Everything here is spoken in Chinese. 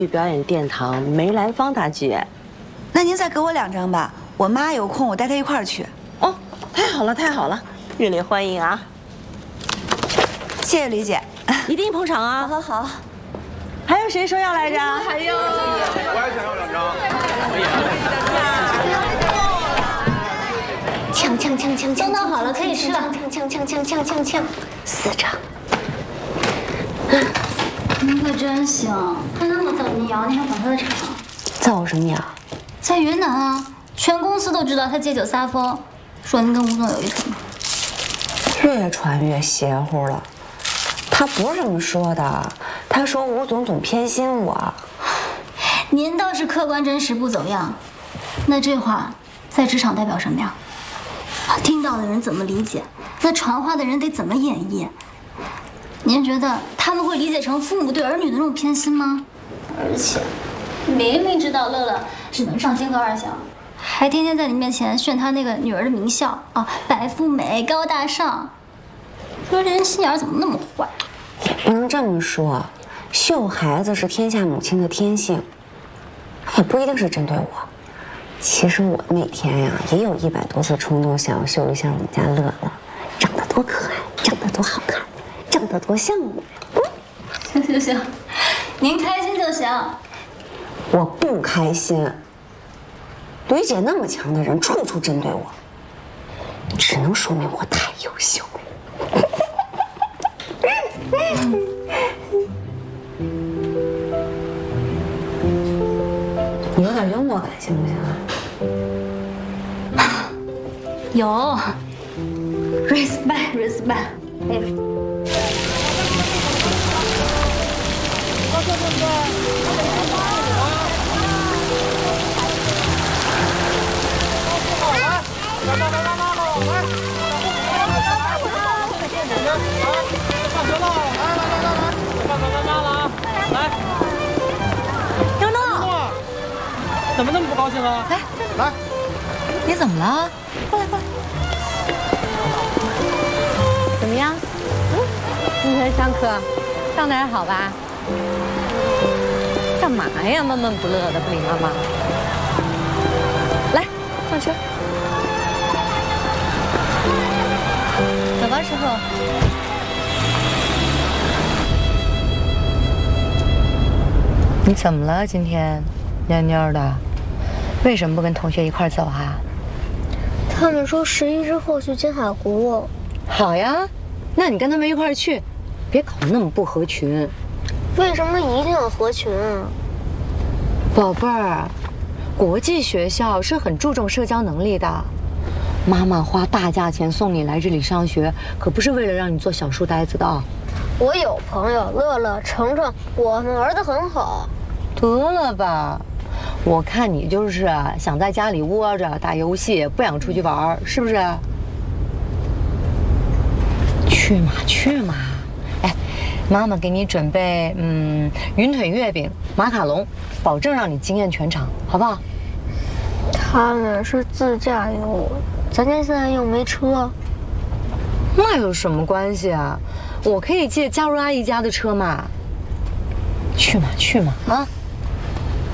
表演殿堂梅兰芳大剧院。 那您再给我2张吧，我妈有空我带她一块儿去。 哦，太好了，太好了，热烈欢迎啊！ 谢谢李姐， 一定捧场啊！ 好，好。 还有谁说要来着？ 还有， 我也想要2张。 呛，都弄好了，可以吃了。呛，4张。 您可真行，他那么早就摇，你还管他的场？ 造我什么谣？ 在云南啊，全公司都知道他借酒撒疯，说您跟吴总有一腿嘛。 越传越邪乎了。他不是这么说的，他说吴总总偏心我。 您倒是客观真实不走样，那这话在职场代表什么呀？听到的人怎么理解？那传话的人得怎么演绎？您觉得他们会理解成父母对儿女的那种偏心吗？而且，明明知道乐乐只能上清河2小，还天天在你面前炫他那个女儿的名校啊，白富美、高大上。说这人心眼怎么那么坏？ 也不能这么说，秀孩子是天下母亲的天性，也不一定是针对我。其实我每天呀，也有100多次冲动想要秀一下我们家乐乐，长得多可爱，长得多好看，长得多像我。 行，您开心就行。 我不开心。吕姐那么强的人，处处针对我，只能说明我太优秀了。你有点幽默感行不行啊？ 有 ，respect。 杨诺，怎么那么不高兴啊？来， 你怎么了？过来。怎么样？今天上课上得还好吧？干嘛呀？闷闷不乐的，不理妈妈。来，上车。走吧，师傅。你怎么了？今天蔫蔫的，为什么不跟同学一块走啊？ 他们说11之后去金海湖。 好呀，那你跟他们一块去，别搞得那么不合群。 为什么一定要合群啊？ 宝贝儿，国际学校是很注重社交能力的。妈妈花大价钱送你来这里上学，可不是为了让你做小书呆子的。 我有朋友，乐乐、程程，我们玩得很好。 得了吧，我看你就是想在家里窝着打游戏，不想出去玩，是不是？去嘛！哎，妈妈给你准备云腿月饼、马卡龙，保证让你惊艳全场，好不好？ 他们是自驾游，咱家现在又没车。 那有什么关系啊？我可以借加入阿姨家的车嘛。去嘛啊！